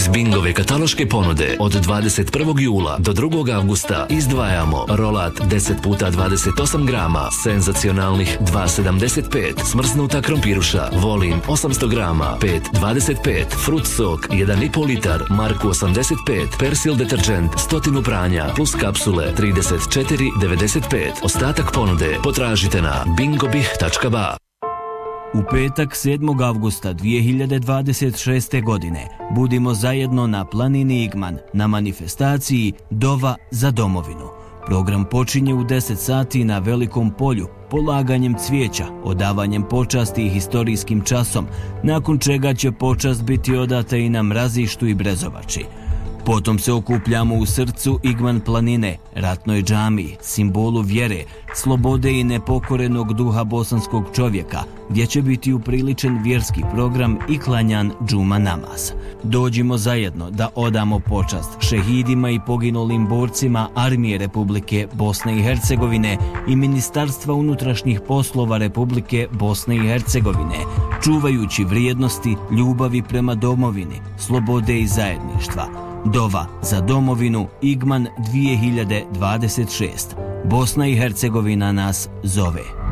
Iz Bingove kataloške ponude od 21. jula do 2. avgusta izdvajamo rolat 10x28 grama, senzacionalnih 2,75, smrznuta krompiruša, Volin 800 grama, 5,25, Fruit sok 1,5 litar, Marku 85, Persil deterđent 100 pranja, plus kapsule 34,95. Ostatak ponude potražite na bingobih.ba. U petak 7. avgusta 2026. godine budimo zajedno na planini Igman na manifestaciji Dova za domovinu. Program počinje u 10 sati na Velikom polju polaganjem cvijeća, odavanjem počasti i historijskim časom, nakon čega će počast biti odata i na Mrazištu i Brezovači. Potom se okupljamo u srcu Igman planine, ratnoj džamiji, simbolu vjere, slobode i nepokorenog duha bosanskog čovjeka, gdje će biti upriličen vjerski program i klanjan džuma namaz. Dođimo zajedno da odamo počast šehidima i poginulim borcima Armije Republike Bosne i Hercegovine i Ministarstva unutrašnjih poslova Republike Bosne i Hercegovine, čuvajući vrijednosti ljubavi prema domovini, slobode i zajedništva. Dova za domovinu Igman 2026. Bosna i Hercegovina nas zove.